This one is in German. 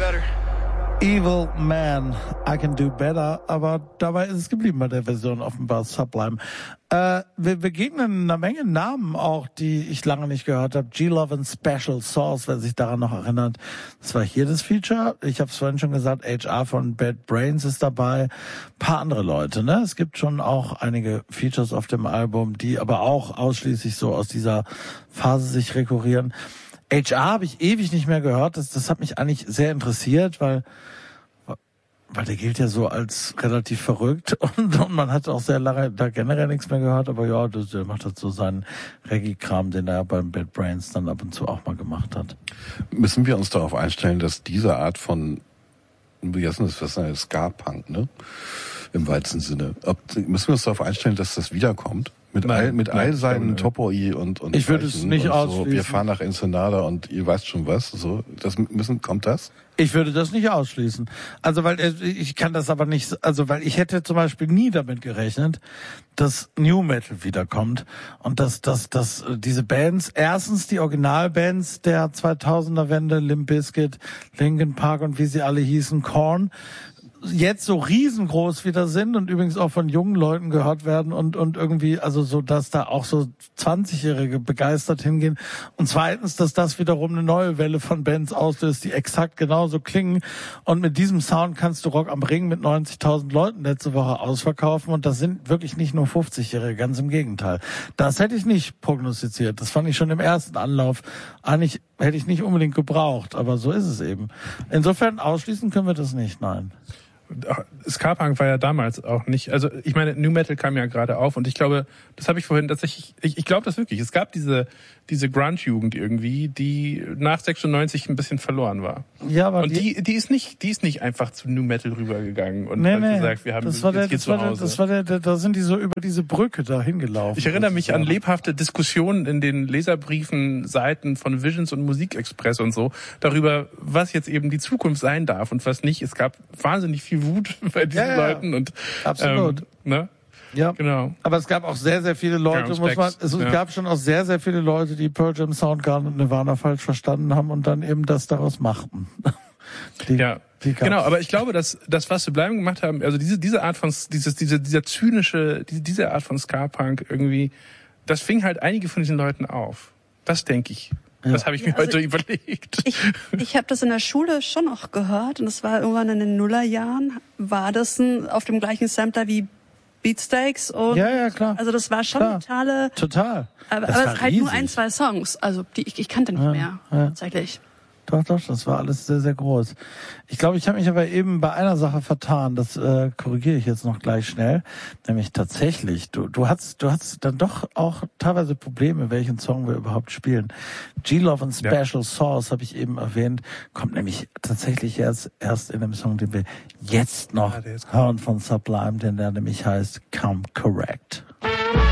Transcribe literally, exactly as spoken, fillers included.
better. Evil Man, I Can Do Better, aber dabei ist es geblieben bei der Version offenbar Sublime. Äh, wir begegnen einer Menge Namen auch, die ich lange nicht gehört habe. G-Love and Special Sauce, wer sich daran noch erinnert. Das war hier das Feature. Ich habe es vorhin schon gesagt, H R von Bad Brains ist dabei. Ein paar andere Leute, ne? Es gibt schon auch einige Features auf dem Album, die aber auch ausschließlich so aus dieser Phase sich rekurrieren. H R habe ich ewig nicht mehr gehört. Das, das hat mich eigentlich sehr interessiert, weil, weil der gilt ja so als relativ verrückt und, und man hat auch sehr lange da generell nichts mehr gehört. Aber ja, das, der macht halt so seinen Reggae-Kram, den er beim Bad Brains dann ab und zu auch mal gemacht hat. Müssen wir uns darauf einstellen, dass diese Art von, wie heißt das, was ist das, Ska-Punk, ne? Im weitesten Sinne. Ob, müssen wir uns darauf einstellen, dass das wiederkommt? Mit nein, all, mit all seinen Topoi und, und, ich würde es nicht und ausschließen. So. Wir fahren nach Ensenada und ihr weißt schon was, so. Das müssen, kommt das? Ich würde das nicht ausschließen. Also, weil, ich kann das aber nicht, also, weil ich hätte zum Beispiel nie damit gerechnet, dass New Metal wiederkommt und dass, dass, dass diese Bands, erstens die Originalbands der zweitausender Wende, Limp Bizkit, Linkin Park und wie sie alle hießen, Korn, jetzt so riesengroß wieder sind und übrigens auch von jungen Leuten gehört werden und und irgendwie, also so, dass da auch so zwanzigjährige begeistert hingehen. Und zweitens, dass das wiederum eine neue Welle von Bands auslöst, die exakt genauso klingen. Und mit diesem Sound kannst du Rock am Ring mit neunzigtausend Leuten letzte Woche ausverkaufen und das sind wirklich nicht nur fünfzigjährige, ganz im Gegenteil. Das hätte ich nicht prognostiziert. Das fand ich schon im ersten Anlauf. Eigentlich hätte ich nicht unbedingt gebraucht, aber so ist es eben. Insofern ausschließen können wir das nicht, nein. Ska-Punk war ja damals auch nicht, also ich meine, New Metal kam ja gerade auf und ich glaube, das habe ich vorhin tatsächlich, ich, ich glaube das wirklich, es gab diese diese Grunge-Jugend irgendwie, die nach sechsundneunzig ein bisschen verloren war. Ja, aber und die die ist nicht, die ist nicht einfach zu New Metal rübergegangen und nee, hat nee, gesagt, wir haben das war jetzt der, hier das zu war Hause. Der, das war der, der, da sind die so über diese Brücke da hingelaufen. Ich erinnere mich an lebhafte Diskussionen in den Leserbriefen, Seiten von Visions und Musikexpress und so, darüber, was jetzt eben die Zukunft sein darf und was nicht. Es gab wahnsinnig viel Wut bei diesen ja, ja. Leuten und absolut. Ähm, ne? Ja, genau. Aber es gab auch sehr, sehr viele Leute, muss man, es ja. gab schon auch sehr, sehr viele Leute, die Pearl Jam, Soundgarden und Nirvana falsch verstanden haben und dann eben das daraus machten. Die, ja, die genau. Aber ich glaube, dass das, was wir bleiben gemacht haben, also diese diese Art von dieses diese dieser zynische diese, diese Art von Ska-Punk irgendwie, das fing halt einige von diesen Leuten auf. Das denke ich. Ja. Das habe ich mir ja, also heute überlegt. Ich, ich habe das in der Schule schon noch gehört und das war irgendwann in den Nullerjahren, war das ein, auf dem gleichen Sampler wie Beatsteaks und ja, ja, klar. Also das war schon klar. totale total. Aber, aber es ist halt nur ein, zwei Songs, also die ich, ich kannte nicht ja, mehr ja. tatsächlich. Doch, doch, das war alles sehr, sehr groß. Ich glaube, ich habe mich aber eben bei einer Sache vertan. Das äh, korrigiere ich jetzt noch gleich schnell. Nämlich tatsächlich, du du hast du hast dann doch auch teilweise Probleme, welchen Song wir überhaupt spielen. G-Love and Special ja. Sauce habe ich eben erwähnt, kommt nämlich tatsächlich erst erst in dem Song, den wir jetzt noch ja, hören von Sublime, denn der nämlich heißt Come Correct.